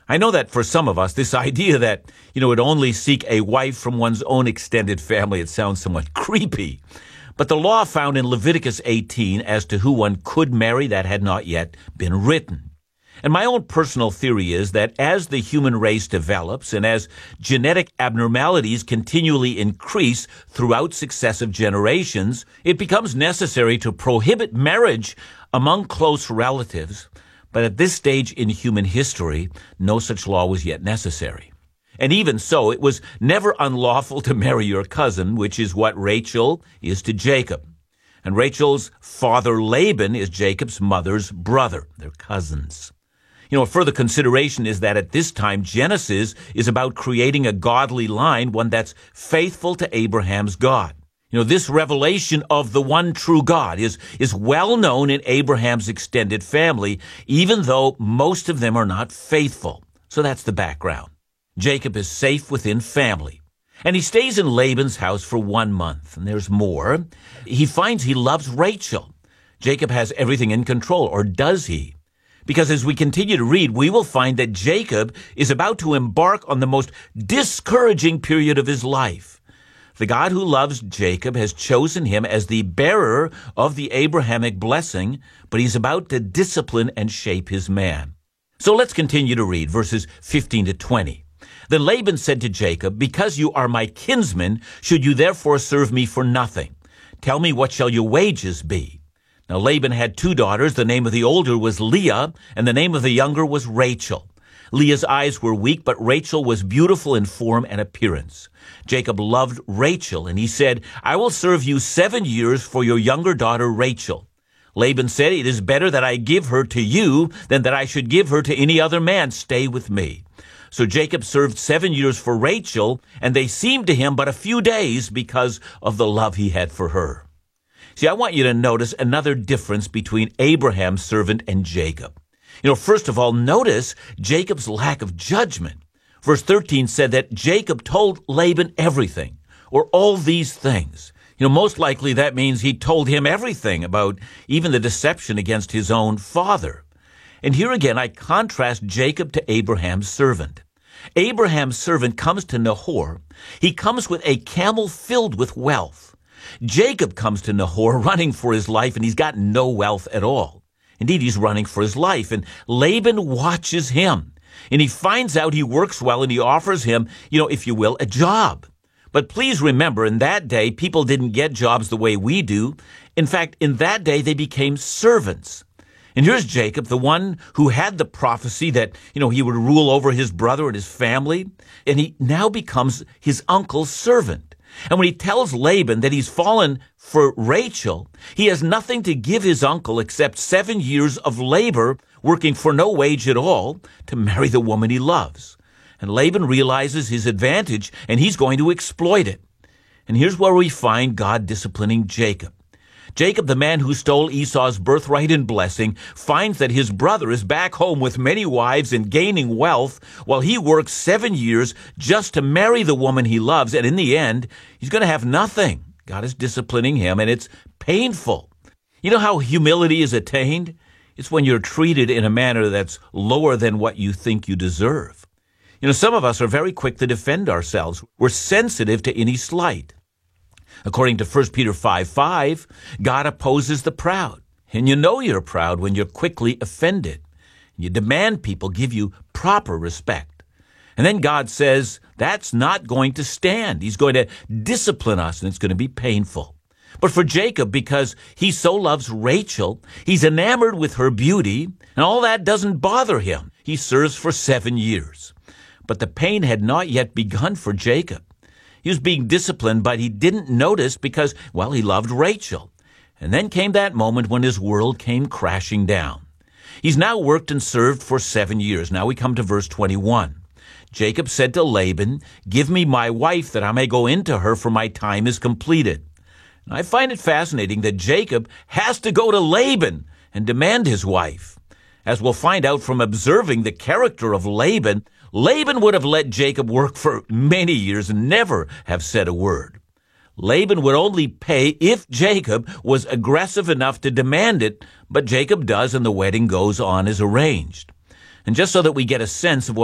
I know that for some of us, this idea that, would only seek a wife from one's own extended family, it sounds somewhat creepy. But the law found in Leviticus 18 as to who one could marry, that had not yet been written. And my own personal theory is that as the human race develops and as genetic abnormalities continually increase throughout successive generations, it becomes necessary to prohibit marriage among close relatives. But at this stage in human history, no such law was yet necessary. And even so, it was never unlawful to marry your cousin, which is what Rachel is to Jacob. And Rachel's father Laban is Jacob's mother's brother. They're cousins. A further consideration is that at this time, Genesis is about creating a godly line, one that's faithful to Abraham's God. This revelation of the one true God is well known in Abraham's extended family, even though most of them are not faithful. So that's the background. Jacob is safe within family. And he stays in Laban's house for 1 month. And there's more. He finds he loves Rachel. Jacob has everything in control, or does he? Because as we continue to read, we will find that Jacob is about to embark on the most discouraging period of his life. The God who loves Jacob has chosen him as the bearer of the Abrahamic blessing, but he's about to discipline and shape his man. So let's continue to read verses 15 to 20. Then Laban said to Jacob, "Because you are my kinsman, should you therefore serve me for nothing? Tell me, what shall your wages be?" Now Laban had 2 daughters. The name of the older was Leah, and the name of the younger was Rachel. Leah's eyes were weak, but Rachel was beautiful in form and appearance. Jacob loved Rachel, and he said, "I will serve you 7 years for your younger daughter Rachel." Laban said, "It is better that I give her to you than that I should give her to any other man. Stay with me." So Jacob served 7 years for Rachel, and they seemed to him but a few days because of the love he had for her. See, I want you to notice another difference between Abraham's servant and Jacob. First of all, notice Jacob's lack of judgment. Verse 13 said that Jacob told Laban everything, or all these things. Most likely that means he told him everything about even the deception against his own father. And here again, I contrast Jacob to Abraham's servant. Abraham's servant comes to Nahor. He comes with a camel filled with wealth. Jacob comes to Nahor running for his life, and he's got no wealth at all. Indeed, he's running for his life, and Laban watches him. And he finds out he works well, and he offers him, if you will, a job. But please remember, in that day, people didn't get jobs the way we do. In fact, in that day, they became servants. And here's Jacob, the one who had the prophecy that, he would rule over his brother and his family. And he now becomes his uncle's servant. And when he tells Laban that he's fallen for Rachel, he has nothing to give his uncle except 7 years of labor, working for no wage at all, to marry the woman he loves. And Laban realizes his advantage, and he's going to exploit it. And here's where we find God disciplining Jacob. Jacob, the man who stole Esau's birthright and blessing, finds that his brother is back home with many wives and gaining wealth, while he works 7 years just to marry the woman he loves, and in the end, he's going to have nothing. God is disciplining him, and it's painful. You know how humility is attained? It's when you're treated in a manner that's lower than what you think you deserve. Some of us are very quick to defend ourselves. We're sensitive to any slight. According to 1 Peter 5:5, God opposes the proud. And you're proud when you're quickly offended. You demand people give you proper respect. And then God says that's not going to stand. He's going to discipline us, and it's going to be painful. But for Jacob, because he so loves Rachel, he's enamored with her beauty, and all that doesn't bother him. He serves for 7 years. But the pain had not yet begun for Jacob. He was being disciplined, but he didn't notice because, he loved Rachel. And then came that moment when his world came crashing down. He's now worked and served for 7 years. Now we come to verse 21. Jacob said to Laban, "Give me my wife that I may go into her, for my time is completed." And I find it fascinating that Jacob has to go to Laban and demand his wife. As we'll find out from observing the character of Laban, Laban would have let Jacob work for many years and never have said a word. Laban would only pay if Jacob was aggressive enough to demand it, but Jacob does, and the wedding goes on as arranged. And just so that we get a sense of what